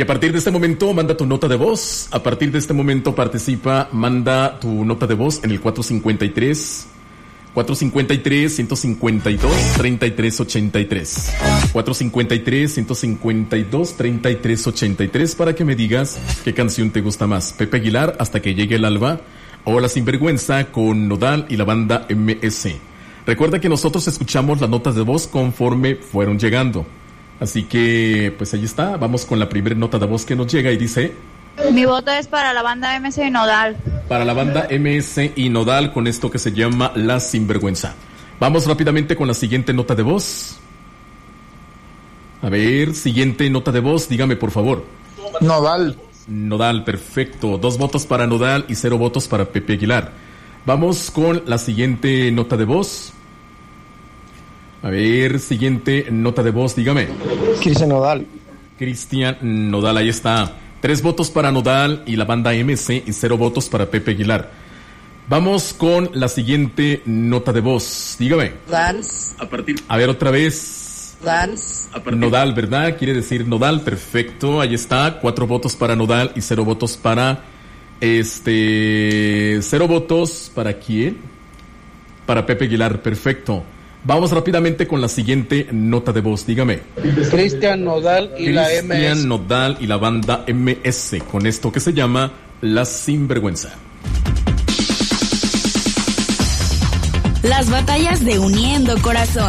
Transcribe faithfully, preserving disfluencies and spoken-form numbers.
Y a partir de este momento, manda tu nota de voz. A partir de este momento, participa, manda tu nota de voz en el cuatro cincuenta y tres, cuatro cincuenta y tres, ciento cincuenta y dos, treinta y tres ochenta y tres. cuatro cincuenta y tres, ciento cincuenta y dos, treinta y tres ochenta y tres para que me digas qué canción te gusta más. Pepe Aguilar, Hasta que llegue el alba, o La Sinvergüenza con Nodal y la banda eme ese. Recuerda que nosotros escuchamos las notas de voz conforme fueron llegando. Así que, pues ahí está. Vamos con la primera nota de voz que nos llega y dice... Mi voto es para la banda eme ese y Nodal. Para la banda eme ese y Nodal con esto que se llama La Sinvergüenza. Vamos rápidamente con la siguiente nota de voz. A ver, siguiente nota de voz, dígame por favor. Nodal. Nodal, perfecto. Dos votos para Nodal y cero votos para Pepe Aguilar. Vamos con la siguiente nota de voz. A ver, siguiente nota de voz, dígame. Cristian Nodal. Cristian Nodal, ahí está. Tres votos para Nodal y la banda eme ese y cero votos para Pepe Aguilar. Vamos con la siguiente nota de voz. Dígame. Nodal. A partir. A ver, otra vez. Nodal. Nodal, ¿verdad? Quiere decir Nodal, perfecto. Ahí está. Cuatro votos para Nodal y cero votos para... Este... Cero votos para quién? Para Pepe Aguilar, perfecto. Vamos rápidamente con la siguiente nota de voz, dígame. Cristian Nodal y la eme ese. Cristian Nodal y la banda eme ese, con esto que se llama La Sinvergüenza. Las batallas de Uniendo Corazón.